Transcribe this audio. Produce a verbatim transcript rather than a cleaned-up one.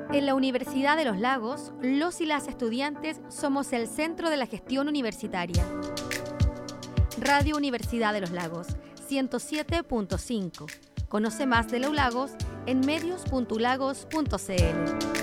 En la Universidad de los Lagos, los y las estudiantes somos el centro de la gestión universitaria. Radio Universidad de los Lagos, ciento siete punto cinco. Conoce más de la U Lagos en medios punto ulagos punto c l.